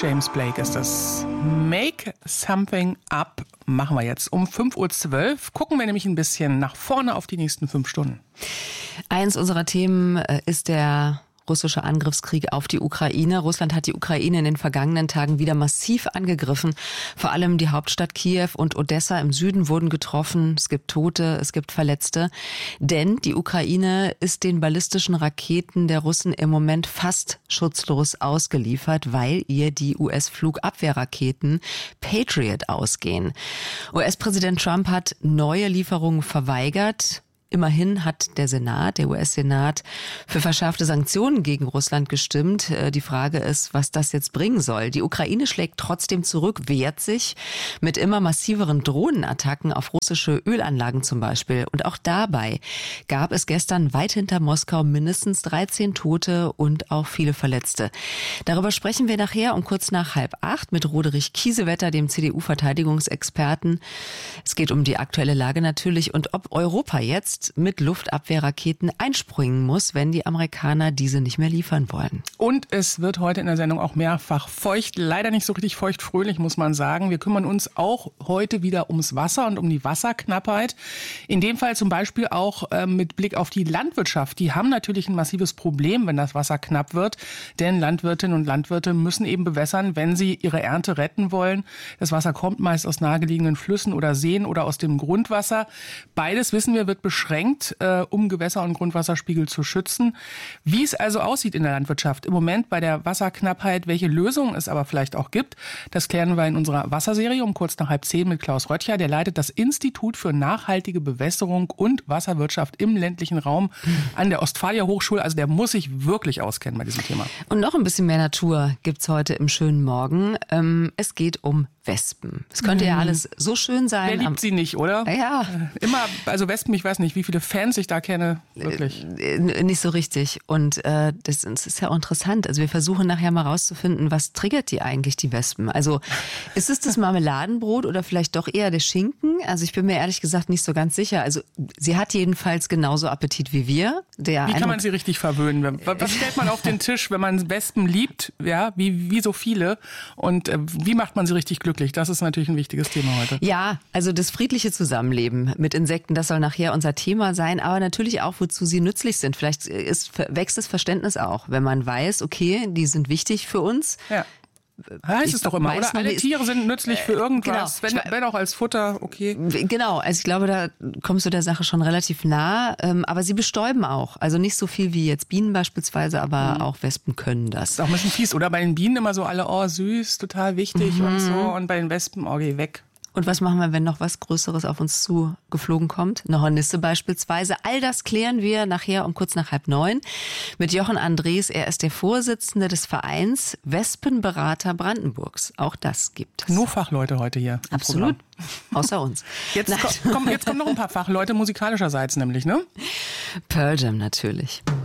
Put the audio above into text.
James Blake ist das. Make Something Up machen wir jetzt um 5.12 Uhr. Gucken wir nämlich ein bisschen nach vorne auf die nächsten 5 Stunden. Eins unserer Themen ist der russische Angriffskrieg auf die Ukraine. Russland hat die Ukraine in den vergangenen Tagen wieder massiv angegriffen. Vor allem die Hauptstadt Kiew und Odessa im Süden wurden getroffen. Es gibt Tote, es gibt Verletzte. Denn die Ukraine ist den ballistischen Raketen der Russen im Moment fast schutzlos ausgeliefert, weil ihr die US-Flugabwehrraketen Patriot ausgehen. US-Präsident Trump hat neue Lieferungen verweigert. Immerhin hat der US-Senat, für verschärfte Sanktionen gegen Russland gestimmt. Die Frage ist, was das jetzt bringen soll. Die Ukraine schlägt trotzdem zurück, wehrt sich mit immer massiveren Drohnenattacken auf russische Ölanlagen zum Beispiel. Und auch dabei gab es gestern weit hinter Moskau mindestens 13 Tote und auch viele Verletzte. Darüber sprechen wir nachher um kurz nach 7:30 mit Roderich Kiesewetter, dem CDU-Verteidigungsexperten. Es geht um die aktuelle Lage natürlich und ob Europa jetzt mit Luftabwehrraketen einspringen muss, wenn die Amerikaner diese nicht mehr liefern wollen. Und es wird heute in der Sendung auch mehrfach feucht. Leider nicht so richtig feuchtfröhlich, muss man sagen. Wir kümmern uns auch heute wieder ums Wasser und um die Wasserknappheit. In dem Fall zum Beispiel auch mit Blick auf die Landwirtschaft. Die haben natürlich ein massives Problem, wenn das Wasser knapp wird. Denn Landwirtinnen und Landwirte müssen eben bewässern, wenn sie ihre Ernte retten wollen. Das Wasser kommt meist aus nahegelegenen Flüssen oder Seen oder aus dem Grundwasser. Beides, wissen wir, wird beschränkt, um Gewässer- und Grundwasserspiegel zu schützen. Wie es also aussieht in der Landwirtschaft im Moment bei der Wasserknappheit, welche Lösungen es aber vielleicht auch gibt, das klären wir in unserer Wasserserie um kurz nach 9:30 mit Klaus Röttcher. Der leitet das Institut für nachhaltige Bewässerung und Wasserwirtschaft im ländlichen Raum an der Ostfalia Hochschule. Also der muss sich wirklich auskennen bei diesem Thema. Und noch ein bisschen mehr Natur gibt's heute im schönen Morgen. Es geht um Wespen. Es könnte ja alles so schön sein. Wer liebt sie nicht, oder? Ja. Immer, also Wespen, ich weiß nicht, wie viele Fans ich da kenne, wirklich. Nicht so richtig. Und das ist ja auch interessant. Also wir versuchen nachher mal rauszufinden, was triggert die eigentlich, die Wespen? Also ist es das Marmeladenbrot oder vielleicht doch eher der Schinken? Also ich bin mir ehrlich gesagt nicht so ganz sicher. Also sie hat jedenfalls genauso Appetit wie wir. Wie kann man sie richtig verwöhnen? Was stellt man auf den Tisch, wenn man Wespen liebt? Ja, wie so viele. Und wie macht man sie richtig glücklich? Das ist natürlich ein wichtiges Thema heute. Ja, also das friedliche Zusammenleben mit Insekten, das soll nachher unser Thema sein, aber natürlich auch, wozu sie nützlich sind. Vielleicht wächst das Verständnis auch, wenn man weiß, okay, die sind wichtig für uns. Ja. Heißt es doch immer, oder? Alle Tiere sind nützlich für irgendwas, genau. wenn auch als Futter, okay. Genau, also ich glaube, da kommst du der Sache schon relativ nah, aber sie bestäuben auch. Also nicht so viel wie jetzt Bienen beispielsweise, aber auch Wespen können das. Das ist auch ein bisschen fies, oder? Bei den Bienen immer so alle, oh süß, total wichtig und so, und bei den Wespen, oh geh weg. Und was machen wir, wenn noch was Größeres auf uns zu geflogen kommt? Eine Hornisse beispielsweise. All das klären wir nachher um kurz nach 8:30 mit Jochen Andres. Er ist der Vorsitzende des Vereins Wespenberater Brandenburgs. Auch das gibt es. Nur Fachleute heute hier. Absolut. Außer uns. Jetzt kommen noch ein paar Fachleute musikalischerseits nämlich, ne? Pearl Jam natürlich.